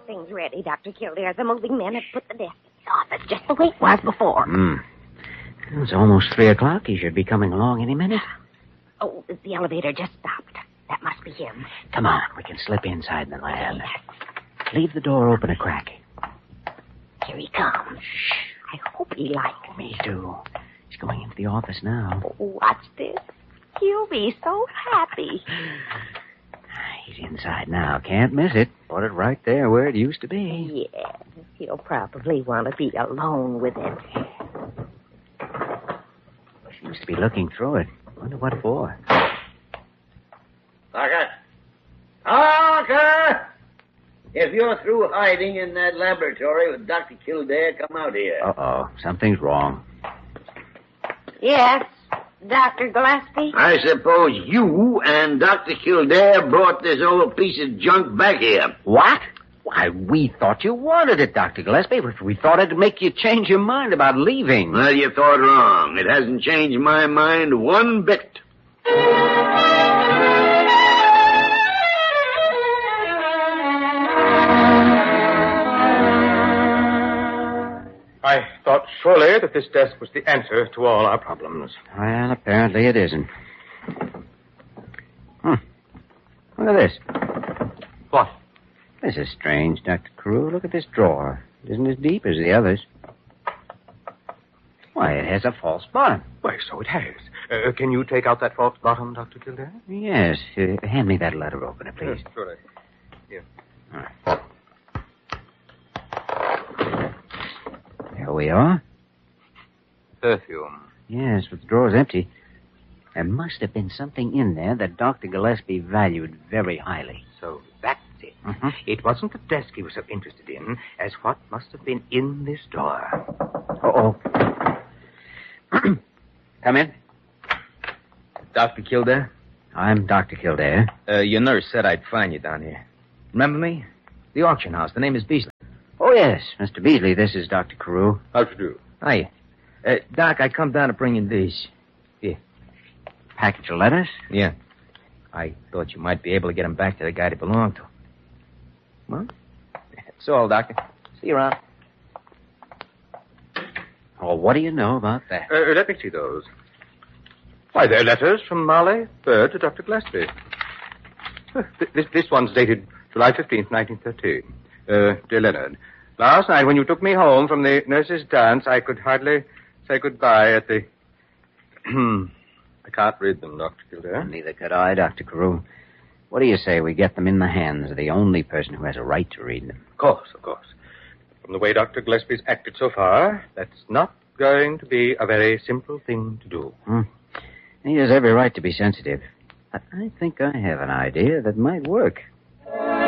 Everything's ready, Dr. Kildare. The moving men have put the desk in the office just the way it was before. It's almost 3 o'clock. He should be coming along any minute. Oh, the elevator just stopped. That must be him. Come on, we can slip inside the lab. Leave the door open a crack. Here he comes. I hope he likes me. Me too. He's going into the office now. Oh, watch this. He'll be so happy. He's inside now. Can't miss it. Put it right there where it used to be. Yes, he'll probably want to be alone with it. Seems to be looking through it. Wonder what for. Parker! If you're through hiding in that laboratory with Dr. Kildare, come out here. Uh-oh. Something's wrong. Yes, Dr. Gillespie? I suppose you and Dr. Kildare brought this old piece of junk back here. What? Why, we thought you wanted it, Dr. Gillespie. We thought it'd make you change your mind about leaving. Well, you thought wrong. It hasn't changed my mind one bit. I thought surely that this desk was the answer to all our problems. Well, apparently it isn't. Look at this. What? This is strange, Dr. Carew. Look at this drawer. It isn't as deep as the others. Why, it has a false bottom. Why, so it has. Can you take out that false bottom, Dr. Kildare? Yes. Hand me that letter opener, please. Sure. Here. All right. There we are. Perfume. Yes, but the drawer's empty. There must have been something in there that Dr. Gillespie valued very highly. So that's it. Mm-hmm. It wasn't the desk he was so interested in as what must have been in this drawer. Uh-oh. Come in. Dr. Kildare? I'm Dr. Kildare. Your nurse said I'd find you down here. Remember me? The auction house. The name is Beasley. Oh, yes, Mr. Beasley. This is Dr. Carew. How'd you do? Hiya. Doc, I come down to bring in these. Here. Package of letters? Yeah. I thought you might be able to get them back to the guy they belong to. Well, that's all, Doctor. See you around. Oh, what do you know about that? Let me see those. Why, they're letters from Marley Bird to Dr. Gillespie. This one's dated July 15th, 1913. Dear Leonard, last night when you took me home from the nurses' dance, I could hardly say goodbye at the... I can't read them, Dr. Kildare. Neither could I, Dr. Carew. What do you say we get them in the hands of the only person who has a right to read them? Of course. From the way Dr. Gillespie's acted so far, that's not going to be a very simple thing to do. He has every right to be sensitive. But I think I have an idea that might work.